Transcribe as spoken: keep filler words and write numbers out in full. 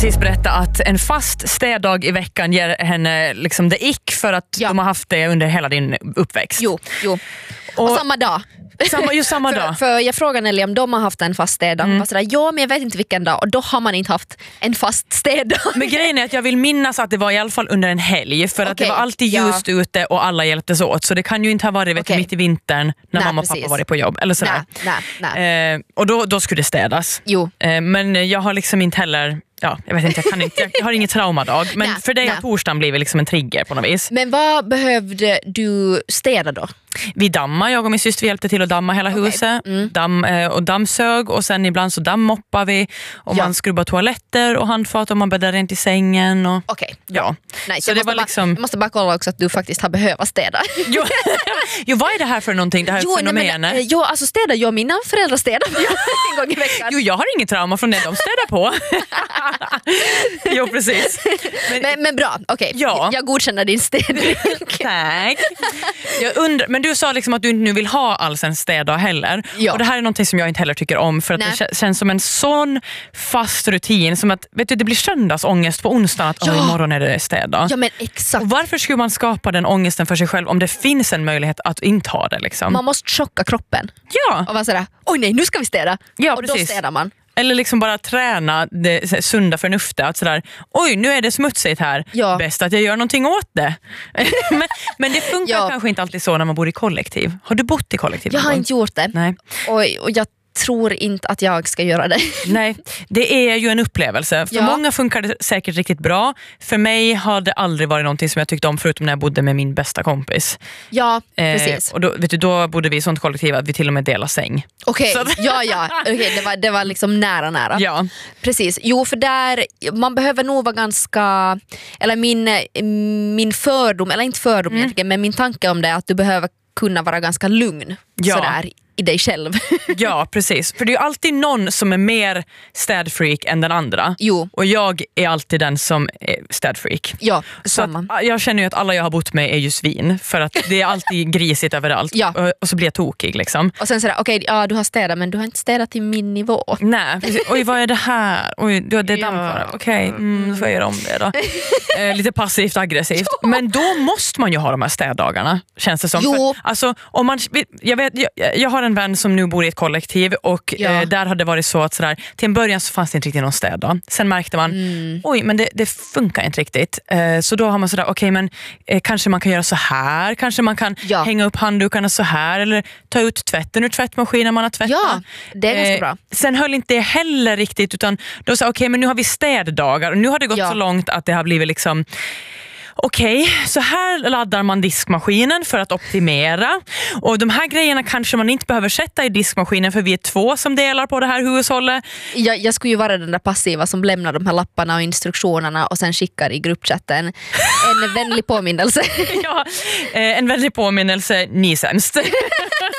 precis berätta att en fast städdag i veckan ger henne liksom det ick för att ja. de har haft det under hela din uppväxt. Jo, jo. Och, och samma dag. Samma, just samma för, dag. för jag frågade Nelly om de har haft en fast städdag. Mm. Sådär, ja, men jag vet inte vilken dag. Och då har man inte haft en fast städdag. Men grejen är att jag vill minnas att det var i alla fall under en helg. För okay. att det var alltid ljust ja. ute och alla hjälptes åt. Så det kan ju inte ha varit vet okay. du, mitt i vintern när nej, mamma och pappa varit på jobb. Eller sådär. Nej, nej, nej. Eh, och då, då skulle det städas. Jo. Eh, men jag har liksom inte heller... Ja, jag vet inte, jag, kan inte, jag har ingen traumadag. Men nej, för dig har torsdagen blivit liksom en trigger på något vis. Men vad behövde du städa då? Vi dammar, jag och min syster hjälpte till att damma hela okay. huset. Mm. Damm, och dammsög och sen ibland så dammmoppar vi. Och ja. man skrubbar toaletter och handfat och man bäddar rent i sängen. Och, Okej. Okay. Ja. Nej, så det var bara, liksom... jag måste bara kolla också att du faktiskt har behövt städa. jo, jo, vad är det här för någonting? Det här jo, fenomenet? Nej, men, jo, alltså städa, jag mina föräldrar städar en gång i veckan. Jo, jag har ingen trauma från det de städar på. Jo, precis. Men, men, men bra, okej. Okay. Ja. Jag godkänner din städning. Tack. Jag undrar, men du sa liksom att du inte nu vill ha alls en städdag heller. Ja. Och det här är någonting som jag inte heller tycker om. För att nej. det känns som en sån fast rutin. Som att, vet du, det blir söndagsångest på onsdagen att ja. imorgon är det städdag. Ja, men exakt. Och varför skulle man skapa den ångesten för sig själv om det finns en möjlighet att inte ha det liksom? Man måste chocka kroppen. Ja. Och vara sådär, oj nej, nu ska vi städa. Ja, och precis. Då städar man. Eller liksom bara träna det sunda förnuftet. Att sådär, oj nu är det smutsigt här. Ja. Bäst att jag gör någonting åt det. men, men det funkar ja. kanske inte alltid så när man bor i kollektiv. Har du bott i kollektiv? Jag har inte gjort det. Nej. Och, och jag tror inte att jag ska göra det. Nej, det är ju en upplevelse. För ja. många funkar det säkert riktigt bra. För mig har det aldrig varit någonting som jag tyckte om förutom när jag bodde med min bästa kompis. Ja, precis. Eh, och då, vet du, då bodde vi i sånt kollektiv att vi till och med delade säng. Okej, okay. ja, ja. Okay, det, var, det var liksom nära, nära. Ja. Precis. Jo, för där, man behöver nog vara ganska, eller min, min fördom, eller inte fördom mm. egentligen, men min tanke om det är att du behöver kunna vara ganska lugn. Ja. Sådär. I dig själv. Ja, precis. För det är ju alltid någon som är mer städfreak än den andra. Jo. Och jag är alltid den som är städfreak. Ja, så samma. Att, jag känner ju att alla jag har bott med är ju svin. För att det är alltid grisigt överallt. Ja. Och, och så blir jag tokig liksom. Och sen sådär, okej, okay, ja, du har städat men du har inte städat till min nivå. Nej, precis. Oj, vad är det här? Oj, du har det damm kvar. Okej, okay, mm, då får jag göra om det då. eh, lite passivt aggressivt. Ja. Men då måste man ju ha de här städdagarna, känns det som. Jo. För, alltså, om man, jag, vet, jag, jag har en vän som nu bor i ett kollektiv och ja. eh, där hade det varit så att sådär, till en början så fanns det inte riktigt någon städdag. Sen märkte man, mm. oj men det, det funkar inte riktigt. Eh, så då har man sådär, okej okay, men eh, kanske man kan göra så här, kanske man kan ja. hänga upp handdukarna så här eller ta ut tvätten ur tvättmaskinen man har tvättat. Ja, det är ganska eh, bra. Sen höll inte det heller riktigt utan då sa okej okay, men nu har vi städdagar och nu har det gått ja. så långt att det har blivit liksom okej, okay, så här laddar man diskmaskinen för att optimera. Och de här grejerna kanske man inte behöver sätta i diskmaskinen för vi är två som delar på det här hushållet. Jag, jag skulle ju vara den där passiva som lämnar de här lapparna och instruktionerna och sen skickar i gruppchatten en vänlig påminnelse. Ja, en vänlig påminnelse, ni sämst.